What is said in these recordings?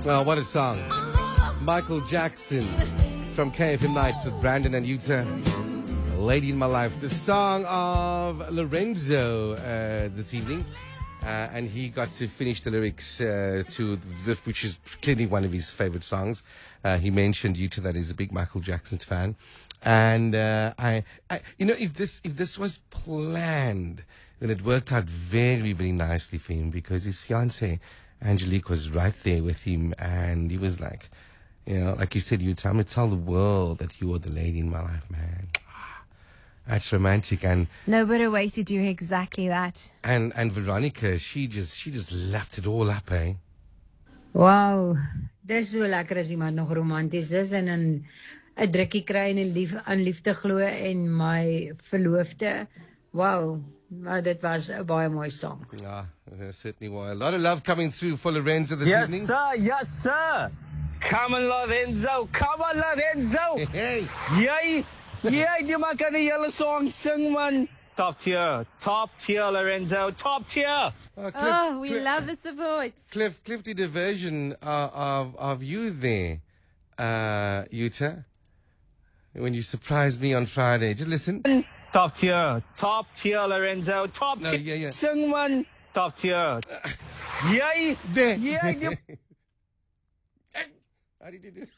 Well, what a song. Michael Jackson from KFM Nights with Brandon and Yuta. Lady in My Life. The song of Lorenzo this evening. And he got to finish the lyrics which is clearly one of his favorite songs. He mentioned Yuta that he's a big Michael Jackson fan. And if this was planned, then it worked out very, very nicely for him, because his fiancée Angelique was right there with him, and he was like, like you said, I'm going to tell the world that you are the lady in my life, man. That's romantic. And no better way to do exactly that. And Veronica, she just lapped it all up, eh? Wow, dis so lekker as iemand nog romanties is en 'n drukkie kry en 'n aan liefde glo en my verloofde. Wow, maar dit was 'n baie mooi song. Yeah, certainly was. A lot of love coming through for Lorenzo this evening. Yes, sir. Come on, Lorenzo. Hey. Yay, die man kan die hele song sing, man. Top tier, Lorenzo. Top tier. We love the support. Cliff did a version of you there, Yuta, when you surprised me on Friday. Just listen. Top tier, Lorenzo. Top tier. Yeah. Sing, man. Top tier. Yay. How did you do?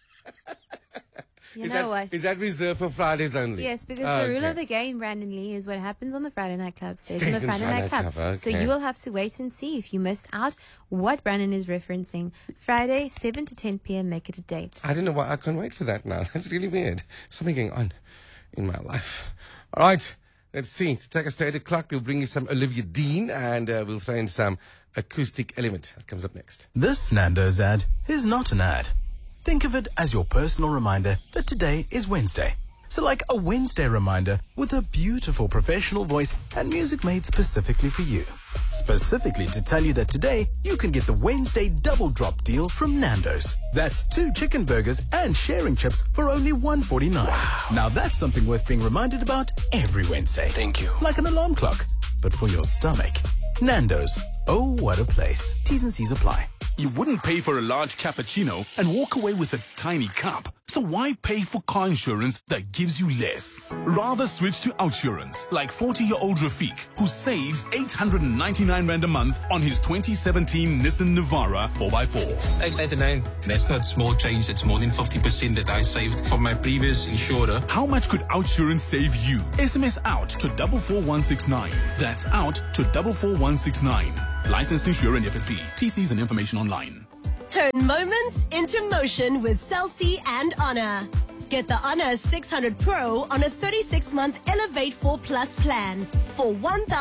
You know what? Is that reserved for Fridays only? Yes, because the rule of the game, Brandon Lee, is what happens on the Friday Night Club stays on the Friday Night Club. Okay. So you will have to wait and see if you missed out what Brandon is referencing. Friday, 7 to 10 p.m., make it a date. I don't know why. I can't wait for that now. That's really weird. Something going on in my life. All right, let's see. To take us to 8 o'clock, we'll bring you some Olivia Dean, and we'll throw in some acoustic element. That comes up next. This Nando's ad is not an ad. Think of it as your personal reminder that today is Wednesday. So like a Wednesday reminder with a beautiful professional voice and music made specifically for you. Specifically to tell you that today you can get the Wednesday double drop deal from Nando's. That's 2 chicken burgers and sharing chips for only $1.49. Wow. Now that's something worth being reminded about every Wednesday. Thank you. Like an alarm clock, but for your stomach. Nando's. Oh, what a place. T's and C's apply. You wouldn't pay for a large cappuccino and walk away with a tiny cup. So why pay for car insurance that gives you less? Rather switch to Outsurance, like 40-year-old Rafiq, who saves 899 Rand a month on his 2017 Nissan Navara 4x4. 899. That's not small change. It's more than 50% that I saved from my previous insurer. How much could Outsurance save you? SMS out to 44169. That's out to 44169. Licensed insurer and FSP. TCs and information online. Turn moments into motion with Cell C and Honor. Get the Honor 600 Pro on a 36-month Elevate 4 Plus plan for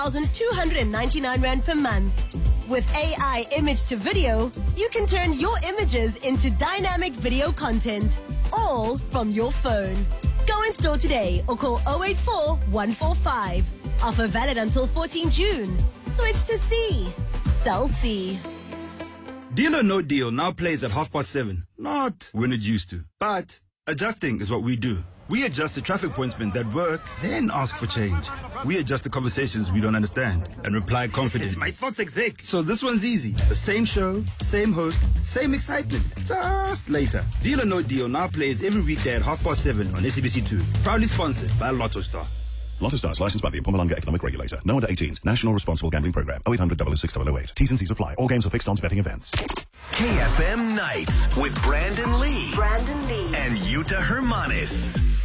1,299 Rand per month. With AI image to video, you can turn your images into dynamic video content, all from your phone. Go in store today or call 084 145. Offer valid until 14 June. Switch to C. Cell C. Deal or No Deal now plays at 7:30. Not when it used to. But adjusting is what we do. We adjust the traffic pointsmen that work, then ask for change. We adjust the conversations we don't understand and reply confidently. My thoughts exec. So this one's easy. The same show, same host, same excitement. Just later. Deal or No Deal now plays every weekday at 7:30 on SABC2. Proudly sponsored by Lotto Star. Lotto Stars, licensed by the Mpumalanga Economic Regulator. No under 18s. National Responsible Gambling Program. 0800 006 008. T's and C's apply. All games are fixed odds betting events. KFM Nights with Brandon Lee. And Yuta Hermanis.